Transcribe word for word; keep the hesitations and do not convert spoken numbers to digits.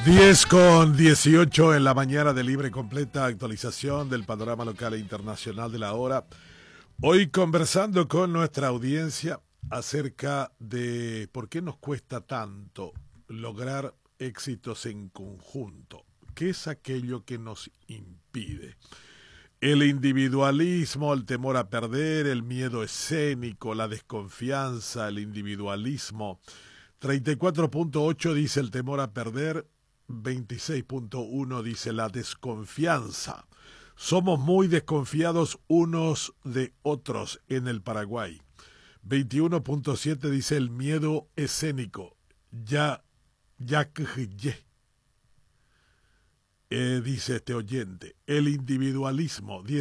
diez con dieciocho en la mañana de Libre Completa, actualización del panorama local e internacional de la hora. Hoy conversando con nuestra audiencia acerca de por qué nos cuesta tanto lograr éxitos en conjunto. ¿Qué es aquello que nos impide? El individualismo, el temor a perder, el miedo escénico, la desconfianza, el individualismo. treinta y cuatro punto ocho dice el temor a perder, veintiséis punto uno dice la desconfianza. Somos muy desconfiados unos de otros en el Paraguay. veintiuno punto siete dice el miedo escénico. Ya, ya, eh, dice este oyente. El individualismo,